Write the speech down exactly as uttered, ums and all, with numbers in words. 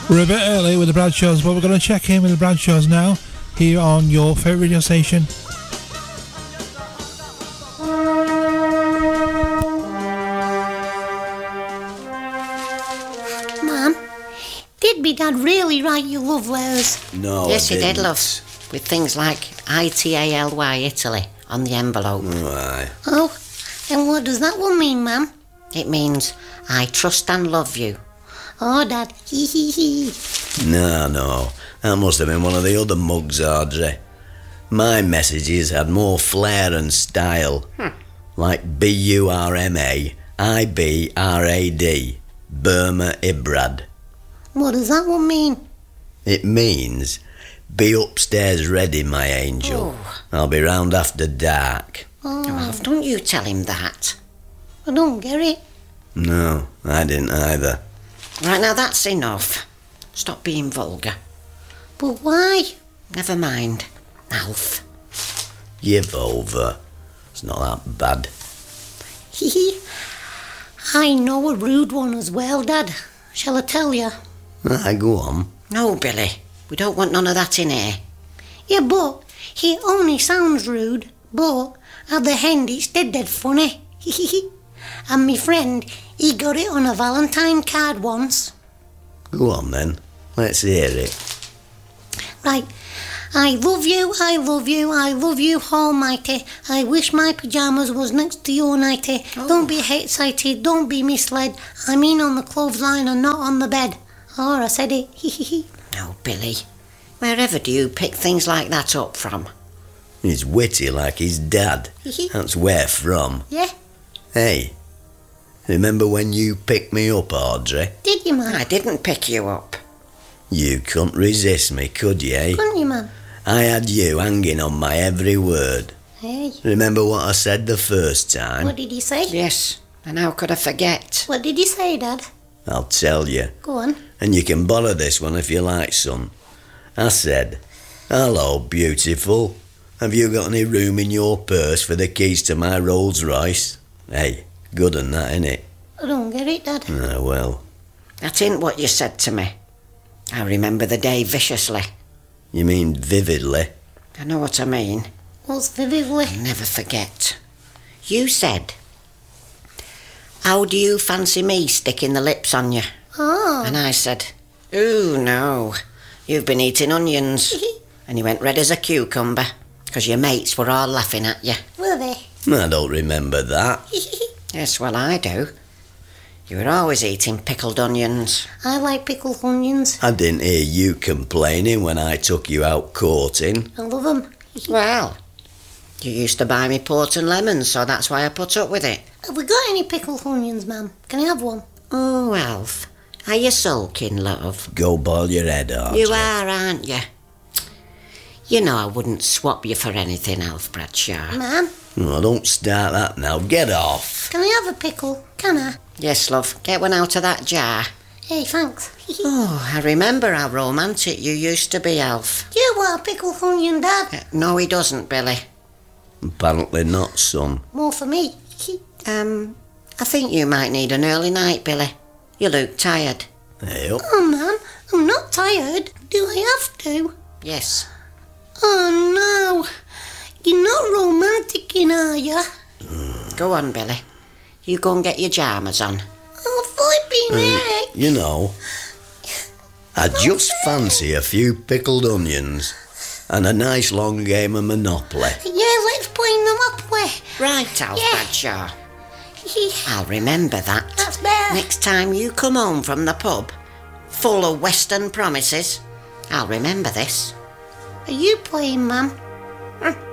We're a bit early with the Bradshaws, but we're going to check in with the Bradshaws now, here on your favourite radio station. Mum, did me Dad really write you love letters? No, Yes, I he didn't. did, love. With things like I T A L Y Italy on the envelope. Aye. Oh, and what does that one mean, Mum? It means I trust and love you. Oh, Dad, hee hee hee. No, no. That must have been one of the other mugs, Audrey. My messages had more flair and style. Hmm. Like B U R M A I B R A D. Burma Ibrad. What does that one mean? It means, be upstairs ready, my angel. Oh. I'll be round after dark. Oh, Well, don't you tell him that. I don't get it. No, I didn't either. Right, now that's enough. Stop being vulgar. But why? Never mind, Alf. Give over. It's not that bad. Hee hee. I know a rude one as well, Dad. Shall I tell you? I go on. No, Billy. We don't want none of that in here. Yeah, but he only sounds rude. But at the end, it's dead dead funny. Hee hee hee. And me friend, he got it on a Valentine card once. Go on then. Let's hear it. Right. I love you, I love you, I love you, almighty. I wish my pyjamas was next to your nighty. Oh. Don't be excited, don't be misled. I mean on the clothesline and not on the bed. Oh, I said it. Hee hee hee. No, Billy. Wherever do you pick things like that up from? He's witty like his dad. Hee hee. That's where from. Yeah, Hey, remember when you picked me up, Audrey? did you, man? I didn't pick you up. You couldn't resist me, could you, eh? Couldn't you, man? I had you hanging on my every word. Hey, Remember what I said the first time? what did he say? Yes, and how could I forget? What did he say, Dad? I'll tell you. Go on. And you can borrow this one if you like, son. I said, hello, beautiful. Have you got any room in your purse for the keys to my Rolls Royce? Hey, good and that, innit? I don't get it, Dad. Ah, well, That ain't what you said to me. I remember the day viciously. you mean vividly. I know what I mean. What's vividly? I'll never forget. You said, how do you fancy me sticking the lips on you? Oh. And I said, ooh, no, you've been eating onions. And you went red as a cucumber, because your mates were all laughing at you. Were they? I don't remember that. Yes, well, I do. You were always eating pickled onions. I like pickled onions. I didn't hear you complaining when I took you out courting. I love them. Well, you used to buy me port and lemons, so that's why I put up with it. Have we got any pickled onions, ma'am? Can I have one? Oh, Alf, are you sulking, love? Go boil your head, Audrey. You are, aren't you? You know I wouldn't swap you for anything, Alf Bradshaw. Ma'am, Oh, don't start that now. Get off. can I have a pickle? Can I? Yes, love, get one out of that jar. Hey, thanks. Oh, I remember how romantic you used to be, Alf. You want a pickled onion, Dad? Uh, no, he doesn't, Billy. Apparently not, son. More for me. Um, I think you might need an early night, Billy. You look tired. Hey up. Oh, Mum, I'm not tired. Do I have to? Yes. Oh, no. You're not romantic, are you? Go on, Billy. You go and get your pyjamas on. Oh, flipping heck. You know, I just fancy a few pickled onions and a nice long game of Monopoly. Yeah, let's play Monopoly. Right, Alf Yeah. Bradshaw. I'll remember that. That's better. Next time you come home from the pub, full of Western promises, I'll remember this. Are you playing, Mum? Hmm.